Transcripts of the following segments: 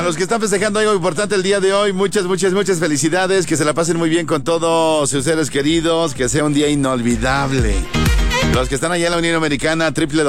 los que están festejando algo importante el día de hoy, muchas felicidades, que se la pasen muy bien con todos sus seres queridos, que sea un día inolvidable. Los que están allá en la Unión Americana,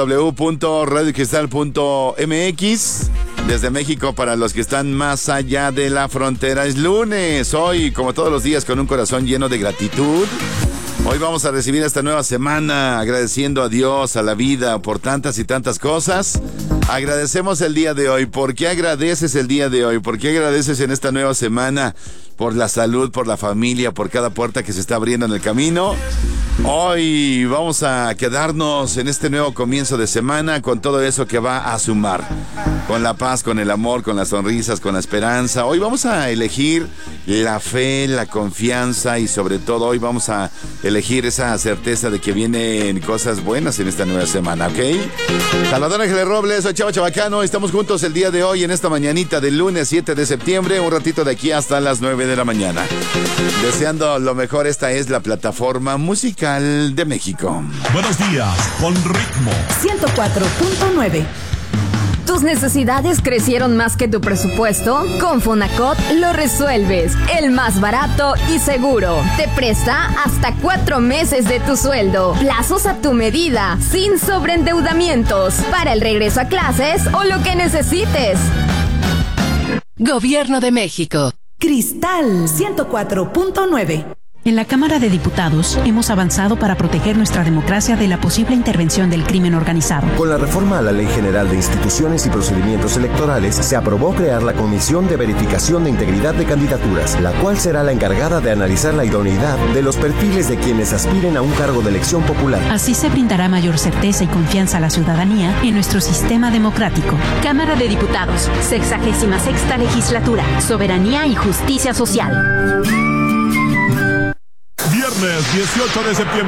www.radiocristal.mx. Desde México, para los que están más allá de la frontera, es lunes. Hoy, como todos los días, con un corazón lleno de gratitud. Hoy vamos a recibir esta nueva semana agradeciendo a Dios, a la vida, por tantas y tantas cosas. Agradecemos el día de hoy. ¿Por qué agradeces el día de hoy? ¿Por qué agradeces en esta nueva semana? Por la salud, por la familia, por cada puerta que se está abriendo en el camino. Hoy vamos a quedarnos en este nuevo comienzo de semana con todo eso que va a sumar. Con la paz, con el amor, con las sonrisas, con la esperanza. Hoy vamos a elegir la fe, la confianza y sobre todo hoy vamos a elegir esa certeza de que vienen cosas buenas en esta nueva semana, ¿ok? Salvador Ángeles Robles, soy Chava Chabacano. Estamos juntos el día de hoy en esta mañanita del lunes 7 de septiembre. Un ratito de aquí hasta las 9 de la mañana. Deseando lo mejor, esta es la plataforma musical de México. Buenos días, con ritmo 104.9. ¿Tus necesidades crecieron más que tu presupuesto? Con Fonacot lo resuelves. El más barato y seguro. Te presta hasta 4 meses de tu sueldo. Plazos a tu medida, sin sobreendeudamientos. Para el regreso a clases o lo que necesites. Gobierno de México. Cristal 104.9. En la Cámara de Diputados hemos avanzado para proteger nuestra democracia de la posible intervención del crimen organizado. Con la reforma a la Ley General de Instituciones y Procedimientos Electorales, se aprobó crear la Comisión de Verificación de Integridad de Candidaturas, la cual será la encargada de analizar la idoneidad de los perfiles de quienes aspiren a un cargo de elección popular. Así se brindará mayor certeza y confianza a la ciudadanía en nuestro sistema democrático. Cámara de Diputados, 66ª Legislatura, Soberanía y Justicia Social. Viernes 18 de septiembre.